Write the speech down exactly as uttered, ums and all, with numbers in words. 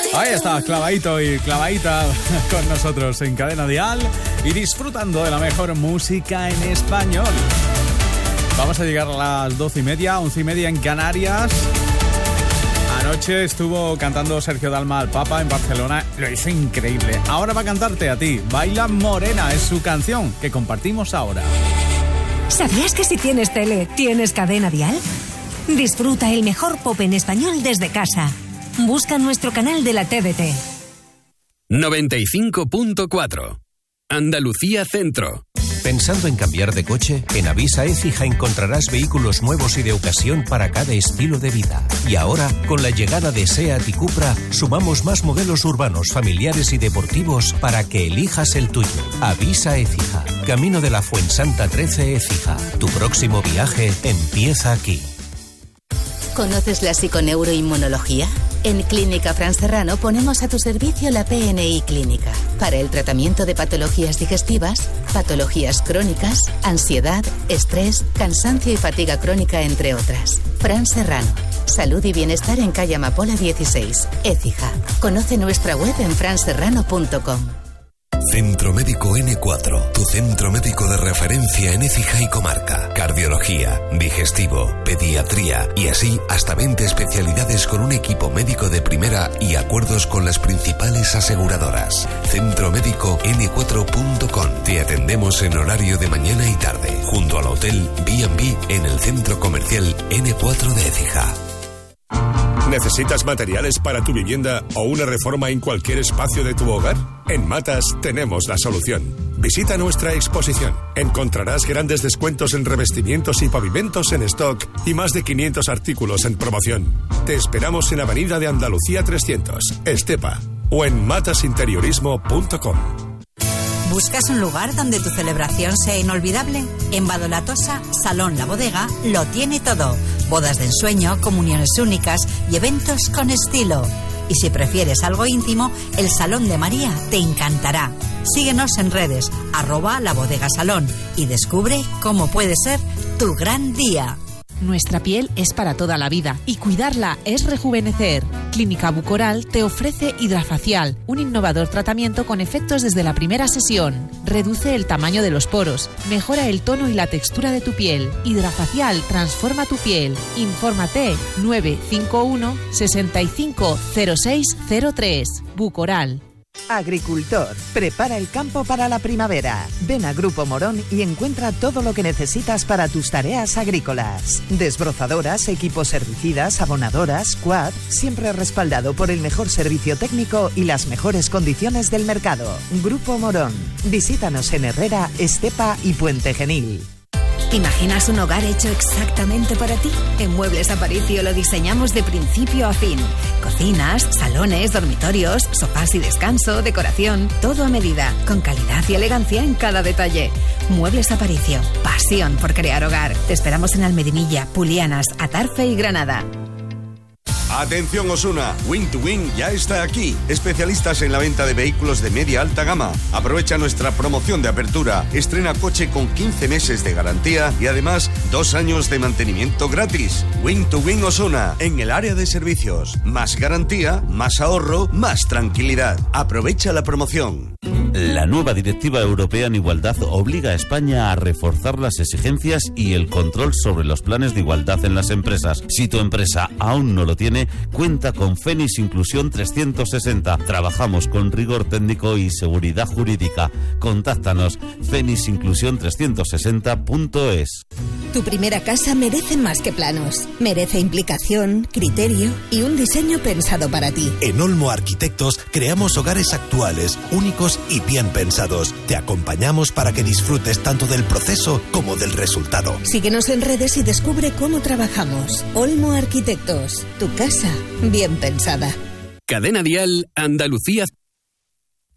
Ahí está, clavadito y clavadita con nosotros en Cadena Dial y disfrutando de la mejor música en español. Vamos a llegar a las doce y media, once y media en Canarias. Anoche estuvo cantando Sergio Dalma al Papa en Barcelona, lo hizo increíble. Ahora va a cantarte a ti. Baila Morena es su canción que compartimos ahora. ¿Sabías que si tienes tele, tienes Cadena Dial? Disfruta el mejor pop en español desde casa. Busca nuestro canal de la T D T. noventa y cinco punto cuatro Andalucía Centro. ¿Pensando en cambiar de coche? En Avisa Écija encontrarás vehículos nuevos y de ocasión para cada estilo de vida. Y ahora, con la llegada de SEAT y Cupra, sumamos más modelos urbanos, familiares y deportivos para que elijas el tuyo. Avisa Écija, camino de la Fuensanta trece Écija. Tu próximo viaje empieza aquí. ¿Conoces la psiconeuroinmunología? En Clínica Fran Serrano ponemos a tu servicio la P N I Clínica para el tratamiento de patologías digestivas, patologías crónicas, ansiedad, estrés, cansancio y fatiga crónica, entre otras. Fran Serrano. Salud y bienestar en calle Amapola dieciséis, Écija. Conoce nuestra web en fran serrano punto com. Centro Médico ene cuatro, tu centro médico de referencia en Écija y comarca. Cardiología, digestivo, pediatría y así hasta veinte especialidades con un equipo médico de primera y acuerdos con las principales aseguradoras. centro médico ene cuatro punto com. Te atendemos en horario de mañana y tarde, junto al hotel B and B en el centro comercial ene cuatro de Écija. ¿Necesitas materiales para tu vivienda o una reforma en cualquier espacio de tu hogar? En Matas tenemos la solución. Visita nuestra exposición. Encontrarás grandes descuentos en revestimientos y pavimentos en stock y más de quinientos artículos en promoción. Te esperamos en Avenida de Andalucía trescientos, Estepa, o en matasinteriorismo punto com. ¿Buscas un lugar donde tu celebración sea inolvidable? En Badolatosa, Salón La Bodega lo tiene todo. Bodas de ensueño, comuniones únicas y eventos con estilo. Y si prefieres algo íntimo, el Salón de María te encantará. Síguenos en redes, arroba La Bodega Salón, y descubre cómo puede ser tu gran día. Nuestra piel es para toda la vida y cuidarla es rejuvenecer. Clínica Bucoral te ofrece Hidrafacial, un innovador tratamiento con efectos desde la primera sesión. Reduce el tamaño de los poros, mejora el tono y la textura de tu piel. Hidrafacial transforma tu piel. Infórmate nueve cinco uno, seis cinco cero seis cero tres. Bucoral. Agricultor, prepara el campo para la primavera. Ven a Grupo Morón y encuentra todo lo que necesitas para tus tareas agrícolas. Desbrozadoras, equipos herbicidas, abonadoras, quad, siempre respaldado por el mejor servicio técnico y las mejores condiciones del mercado. Grupo Morón. Visítanos en Herrera, Estepa y Puente Genil. ¿Imaginas un hogar hecho exactamente para ti? En Muebles Aparicio lo diseñamos de principio a fin. Cocinas, salones, dormitorios, sofás y descanso, decoración, todo a medida, con calidad y elegancia en cada detalle. Muebles Aparicio, pasión por crear hogar. Te esperamos en Almedinilla, Pulianas, Atarfe y Granada. Atención Osuna, Win to Win ya está aquí. Especialistas en la venta de vehículos de media alta gama. Aprovecha nuestra promoción de apertura. Estrena coche con quince meses de garantía y además dos años de mantenimiento gratis. Win to Win Osuna, en el área de servicios. Más garantía, más ahorro, más tranquilidad. Aprovecha la promoción. La nueva Directiva Europea en Igualdad obliga a España a reforzar las exigencias y el control sobre los planes de igualdad en las empresas. Si tu empresa aún no lo tiene, cuenta con Fénix Inclusión trescientos sesenta. Trabajamos con rigor técnico y seguridad jurídica. Contáctanos fénix inclusión trescientos sesenta punto es. Tu primera casa merece más que planos. Merece implicación, criterio y un diseño pensado para ti. En Olmo Arquitectos creamos hogares actuales, únicos y bien pensados. Te acompañamos para que disfrutes tanto del proceso como del resultado. Síguenos en redes y descubre cómo trabajamos. Olmo Arquitectos, tu casa bien pensada. Cadena Dial Andalucía